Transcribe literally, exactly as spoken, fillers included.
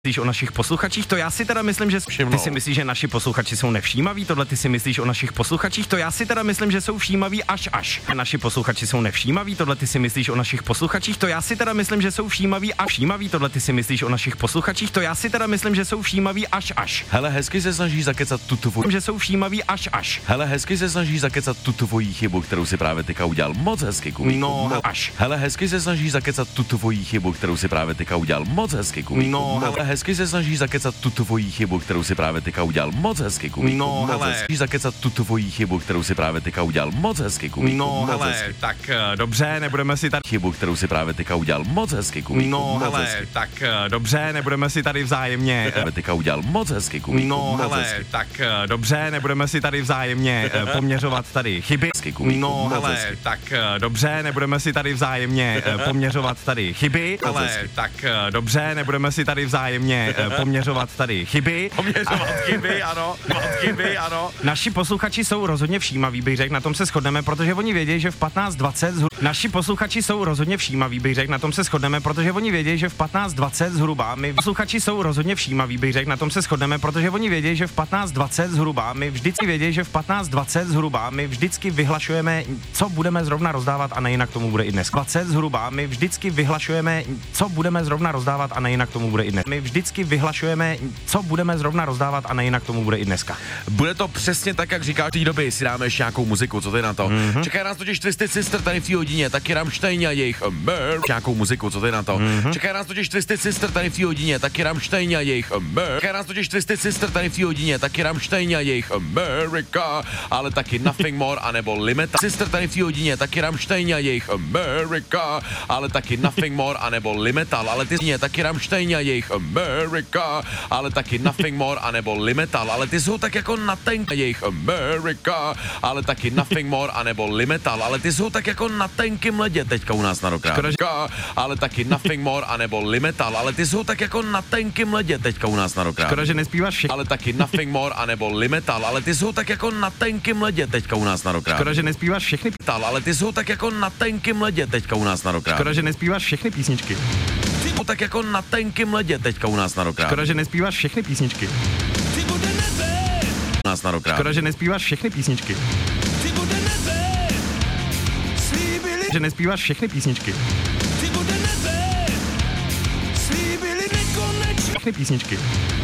Myslíš o našich posluchačích? To já si teda myslím, že ty si myslíš, že naši posluchači jsou nevšímaví, tohle ty si myslíš o našich posluchačích? To já si teda myslím, že jsou všímaví až až. Naši posluchači jsou nevšímaví, tohle ty si myslíš o našich posluchačích? To já si teda myslím, že jsou všímaví a všímaví, tohle ty si myslíš o našich posluchačích? To já si teda myslím, že jsou všímaví až až. Hele, hezky se snaží zakecat tu tvoji. Že jsou všímaví až až. Hele, hezky se snaží zakecat tu tvoji chybu, kterou si právě teďka udělal. Moc hezky, Kubíku. No, Mo- až. Hele, hezky se snaží zakecat tu tvoji chybu, kterou si právě teďka udělal. Moc hezky, Kubíku. No, hele, hezky se snaží zakecat tu tvoji chybu, kterou si právě teďka udělal. Moc hezky, Kubíku. No, Moc hele. hezky zakecat tu tvoji chybu, kterou si právě teďka udělal. Moc hezky, Kubíku. No, Moc hele, hezky. tak uh, dobře, nebudeme si tady... Chybu, kterou si právě teďka udělal. Moc hezky, Kubíku. No, Moc hele, hezky. tak uh, dobře, nebudeme si tady vzájemně... Právě teďka udělal. Moc hezky, Kubíku. No, Moc hele, hezky. tak uh, dobře, nebudeme si tady vzájemně uh, poměřovat tady chyby. Kubíku. No, Moc hele, hezky. tak uh, dobře, nebudeme si tady vzájemně uh, poměřovat tady chyby. Moc Ale hezky. tak uh, dobře, nebudeme si tady vzájemně uh, poměřovat tady chyby. Poměřovat chyby, ano. Chyby, ano. Naši posluchači jsou rozhodně všímaví, bych řekl, na tom se shodneme, protože oni vědí, že v patnáct dvacet zhruba... Naši posluchači jsou rozhodně všímaví, bych řekl, na tom se shodneme, protože oni vědí, že v patnáct dvacet zhruba my posluchači jsou rozhodně všímaví, bych řekl, na tom se shodneme, protože oni vědí, že v patnáct dvacet zhruba my vždycky vědí, že v patnáct dvacet zhruba my vždycky vyhlašujeme, co budeme zrovna rozdávat a nejinak tomu bude i dnes. dvacet zhruba my vždycky vyhlašujeme, co budeme zrovna rozdávat a nejinak tomu bude i dnes. My vždycky vyhlašujeme, co budeme zrovna rozdávat a nejinak tomu bude i dneska. Bude to přesně tak, jak říkáš, v té doby si dáme ještě nějakou muziku, co ty na to? Mm-hmm. Čeká nás totiž Twisted Sister tady v té hodině, taky Rammstein a jejich America. Nějakou muziku, co ty na to? Mm-hmm. Čeká nás totiž Twisted Sister tady v té hodině, taky Rammstein a jejich America. Čeká nás totiž Twisted Sister tady v té hodině, taky Rammstein a jejich America, ale taky Nothing More anebo Limita. Sister tady v té hodině, taky Rammstein a jejich America, ale taky Nothing More anebo Limital, ale ty je taky Rammstein a jejich America, ale taky Nothing More anebo Limital, ale ty jsou tak jako na tenk jejich America, ale taky Nothing More anebo Limital, ale ty jsou tak jako na tenkým ledě teďka u nás na Rockrádiu. Ale taky Nothing More anebo Limital, ale ty jsou tak jako na tenkým ledě teďka u nás na Rockrádiu. Škoda, že nespíváš všechny. Ale taky Nothing More anebo Limital, ale ty jsou tak jako na tenkým ledě teďka u nás na Rockrádiu. Škoda, že nespíváš všechny. Ale ty jsou tak jako na tenkým ledě teďka u nás na Rockrádiu. Škoda, že nespíváš všechny písničky. Tak jako na tenkým ledě teďka u nás na Rockrádiu. Škoda, že nespíváš všechny písničky. U nás na Rockrádiu. Škoda, že nespíváš všechny písničky. Že nespíváš všechny písničky. Všechny písničky.